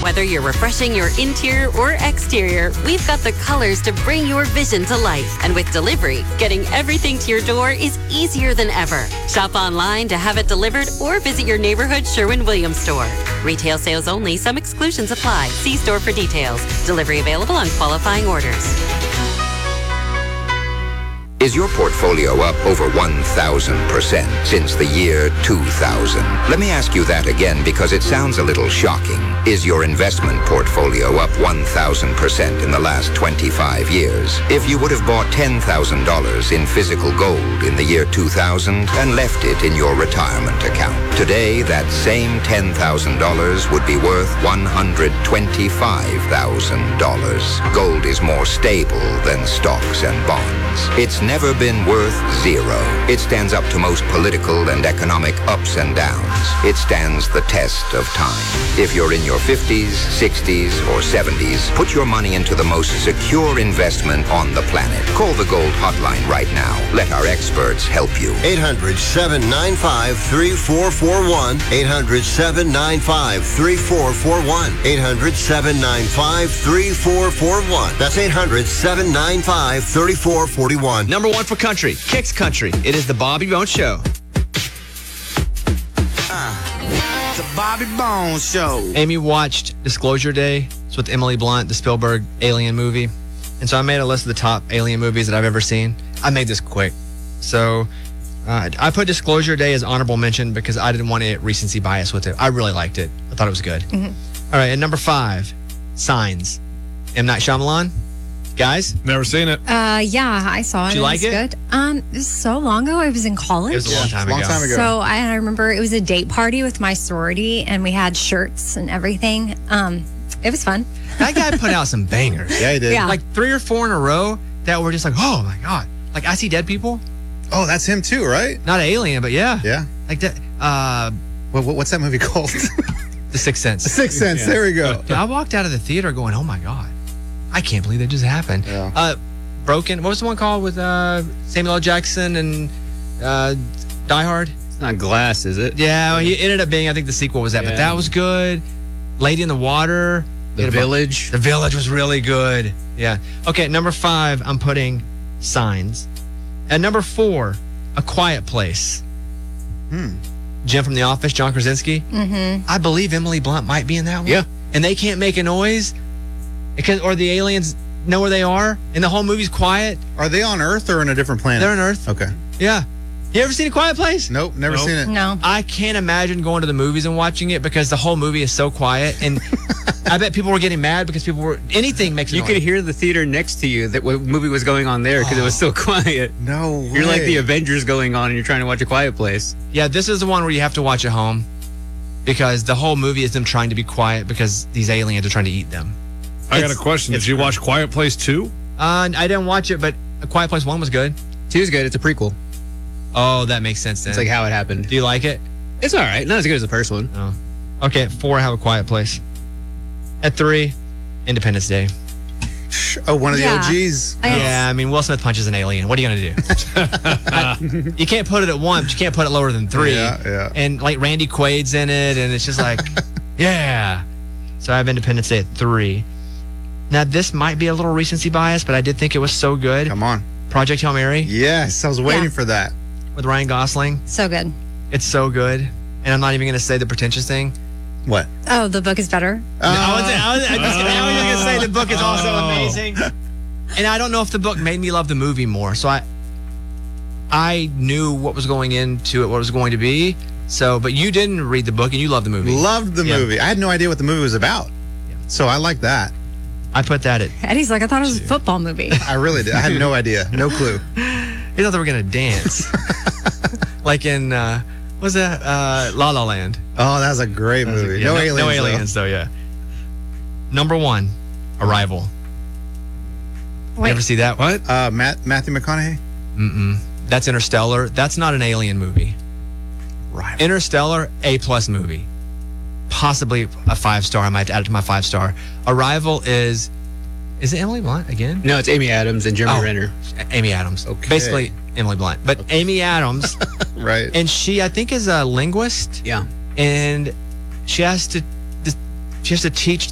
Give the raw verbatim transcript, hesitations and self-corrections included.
Whether you're refreshing your interior or exterior, we've got the colors to bring your vision to life. And with delivery, getting everything to your door is easier than ever. Shop online to have it delivered or visit your neighborhood Sherwin-Williams store. Retail sales only. Some exclusions apply. See store for details. Delivery available on qualifying orders. Is your portfolio up over one thousand percent since the year two thousand? Let me ask you that again because it sounds a little shocking. Is your investment portfolio up one thousand percent in the last twenty-five years? If you would have bought ten thousand dollars in physical gold in the year two thousand and left it in your retirement account, today that same ten thousand dollars would be worth one hundred twenty-five thousand dollars. Gold is more stable than stocks and bonds. It's never been worth zero. It stands up to most political and economic ups and downs. It stands the test of time. If you're in your fifties, sixties, or seventies, put your money into the most secure investment on the planet. Call the Gold Hotline right now. Let our experts help you. eight hundred, seven nine five, three four four one. eight hundred, seven nine five, three four four one. eight hundred, seven nine five, three four four one. That's eight hundred, seven nine five, three four four one. Number one for country, Kicks Country. It is the Bobby Bones Show. Uh, the Bobby Bones Show. Amy watched Disclosure Day. It's with Emily Blunt, the Spielberg Alien movie. And so I made a list of the top Alien movies that I've ever seen. I made this quick. So uh, I put Disclosure Day as honorable mention because I didn't want to recency bias with it. I really liked it. I thought it was good. Mm-hmm. All right, and number five, Signs. M. Night Shyamalan. Guys? Never seen it. Uh, yeah, I saw it. Did you it like was it? Good. Um, it was so long ago. I was in college. It was a long time long ago. time ago. So I, I remember it was a date party with my sorority, and we had shirts and everything. Um, it was fun. That guy put out some bangers. Yeah, he did. Yeah. Like three or four in a row that were just like, oh my God. Like I See Dead People. Oh, that's him too, right? Not Alien, but yeah. Yeah. Like that. Uh, What, what, what's that movie called? The Sixth Sense. Sixth Sense. Yeah. There we go. Dude, I walked out of the theater going, oh my God. I can't believe that just happened. Yeah. Uh, Broken. What was the one called with uh, Samuel L. Jackson and uh, Die Hard? It's not Glass, is it? Yeah, well, he ended up being, I think the sequel was that, Yeah. but that was good. Lady in the Water. The Village. The Village was really good. Yeah. Okay, number five, I'm putting Signs. At number four, A Quiet Place. Hmm. Jim from The Office, John Krasinski. Mm-hmm. I believe Emily Blunt might be in that one. Yeah. And they can't make a noise because, or the aliens know where they are, and the whole movie's quiet. Are they on Earth or on a different planet? They're on Earth. Okay. Yeah. You ever seen A Quiet Place? Nope, never Nope. seen it. No. I can't imagine going to the movies and watching it because the whole movie is so quiet, and I bet people were getting mad because people were anything makes a You noise. could hear the theater next to you that what movie was going on there because it was so quiet. No way. You're like the Avengers going on and you're trying to watch A Quiet Place. Yeah, this is the one where you have to watch at home because the whole movie is them trying to be quiet because these aliens are trying to eat them. I got a question. Did you watch Quiet Place two? Uh, I didn't watch it, but A Quiet Place one was good. Two's good. It's a prequel. Oh, that makes sense then. It's like how it happened. Do you like it? It's all right. Not as good as the first one. Oh. Okay, at four, I have A Quiet Place. At three, Independence Day. Oh, one of the Yeah. O Gs. I- Yeah, I mean, Will Smith punches an alien. What are you going to do? I- you can't put it at one, but you can't put it lower than three. Yeah, yeah. And like Randy Quaid's in it, and it's just like, yeah. So I have Independence Day at three. Now, this might be a little recency bias, but I did think it was so good. Come on. Project Hail Mary Yes, I was waiting Yeah. for that. with Ryan Gosling. So good. It's so good. And I'm not even going to say the pretentious thing. What? Oh, the book is better. I was, I was, I was, I was going to say the book is also amazing. And I don't know if the book made me love the movie more. So I I knew what was going into it, what it was going to be. So, but you didn't read the book and you loved the movie. Loved the Yeah. movie. I had no idea what the movie was about. So I like that. I put that at, Eddie's like, I thought it was a football movie. I really did. I had no idea. No clue. he thought they were going to dance. like in, uh, what was that? Uh, La La Land. Oh, that was a great That was a- movie. yeah, no, aliens. No though. aliens, though, yeah. Number one, Arrival. Wait. Ever see that? What? Uh, Matt, Matthew McConaughey? Mm-mm. That's Interstellar. That's not an alien movie. Right. Interstellar, A plus movie. Possibly a five star. I might have to add it to my five star. Arrival is, is it Emily Blunt again? No, it's Amy Adams and Jeremy Oh. Renner. Amy Adams. Okay. Basically Emily Blunt. But Amy Adams, Right. and she, I think, is a linguist, Yeah. and she has to, she has to teach